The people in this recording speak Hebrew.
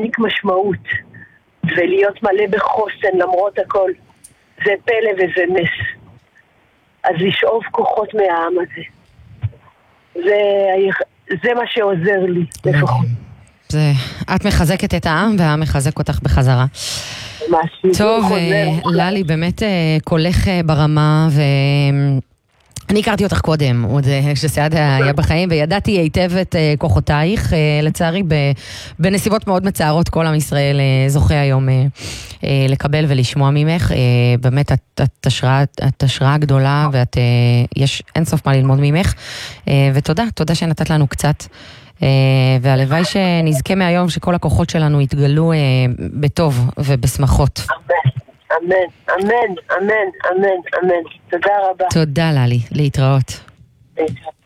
להעניק משמעות ולהיות מלא בחוסן למרות הכל, זה פלא וזה נס. אז לשאוב כוחות מהעם הזה, זה מה שעוזר לי לפחות. את מחזקת את העם והעם מחזק אותך בחזרה. טוב, ללי, באמת קולך ברמה, ואני הכרתי אותך קודם, עוד כשסעדה היה בחיים, וידעתי היטב את כוחותייך. לצערי, בנסיבות מאוד מצערות, כל עם ישראל זוכה היום לקבל ולשמוע ממך. באמת, את השראה גדולה, ויש אינסוף מה ללמוד ממך. ותודה, תודה שנתת לנו קצת. והלוואי שנזכה מהיום שכל הכוחות שלנו יתגלו בטוב ובשמחות. אמן, אמן, אמן, אמן, אמן. תודה רבה. תודה ללי, להתראות.